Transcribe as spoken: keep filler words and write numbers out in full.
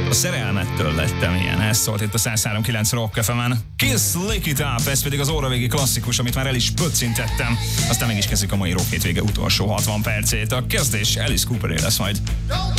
A szerelmettől lettem ilyen, ez szólt itt a száz három kilenc Rock ef emen. Kiss Lick It Up, ez pedig az óravégi klasszikus, amit már el is pöccintettem. Aztán meg is kezdjük a mai rock hétvége utolsó hatvan percét. A kezdés Alice Cooperé lesz majd.